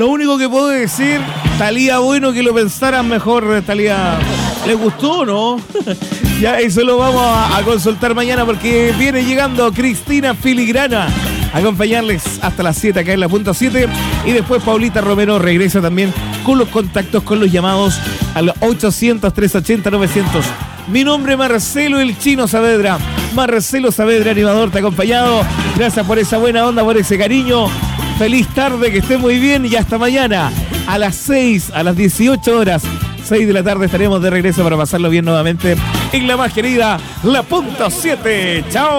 Lo único que puedo decir, Talía, bueno que lo pensaran mejor, Talía. ¿Les gustó, no? Ya, eso lo vamos a consultar mañana porque viene llegando Cristina Filigrana a acompañarles hasta las 7 acá en la punta 7. Y después Paulita Romero regresa también con los contactos, con los llamados a los 800-380-900. Mi nombre es Marcelo el Chino Saavedra. Marcelo Saavedra, animador, te ha acompañado. Gracias por esa buena onda, por ese cariño. Feliz tarde, que esté muy bien y hasta mañana a las 6, a las 18 horas. 6 de la tarde estaremos de regreso para pasarlo bien nuevamente en la más querida La Punta 7. ¡Chao!